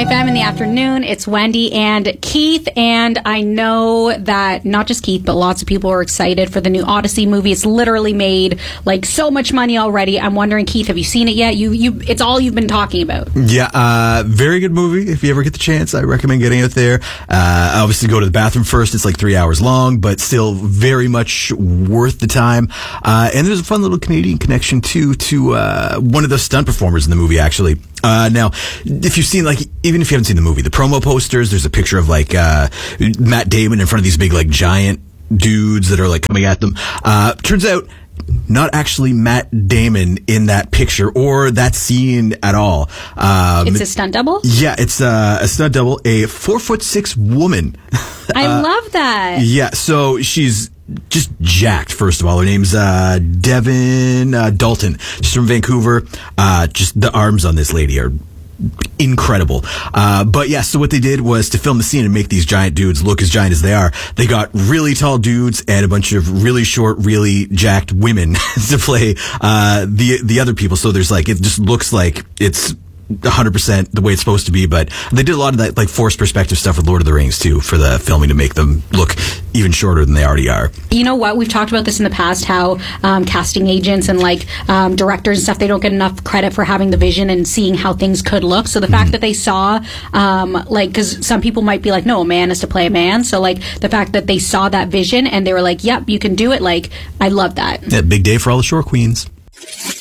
FM in the afternoon. It's Wendy and Keith, and I know that not just Keith, but lots of people are excited for the new Odyssey movie. It's literally made like so much money already. I'm wondering, Keith, have you seen it yet? It's all you've been talking about. Yeah, very good movie. If you ever get the chance, I recommend getting it there. Obviously, go to the bathroom first. It's like 3 hours long, but still very much worth the time. And there's a fun little Canadian connection too to one of the stunt performers in the movie, actually. Now, if you've seen, like, even if you haven't seen the movie, the promo posters, there's a picture of, like, Matt Damon in front of these big, like, giant dudes that are, like, coming at them. Turns out, not actually Matt Damon in that picture or that scene at all. It's a stunt double? Yeah, it's a stunt double, a 4'6" woman. I love that. Yeah, so she's just jacked, first of all. Her name's Devin Dalton. She's from Vancouver. Just the arms on this lady are incredible. But yeah, so what they did was to film the scene and make these giant dudes look as giant as they are. They got really tall dudes and a bunch of really short, really jacked women to play the other people. So there's like, it just looks like it's 100% the way it's supposed to be, but they did a lot of that like forced perspective stuff with Lord of the Rings too for the filming to make them look even shorter than they already are. You know what? We've talked about this in the past, how casting agents and like directors and stuff, they don't get enough credit for having the vision and seeing how things could look. So the fact that they saw, like, because some people might be like, no, a man is to play a man. So like the fact that they saw that vision and they were like, yep, you can do it. Like, I love that. Yeah, big day for all the shore queens.